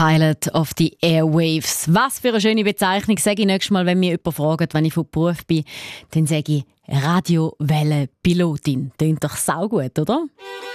Pilot of the Airwaves. Was für eine schöne Bezeichnung, sage ich nächstes Mal, wenn mich jemand fragt, wenn ich von Beruf bin, dann sage ich Radiowellenpilotin. Klingt doch saugut, oder?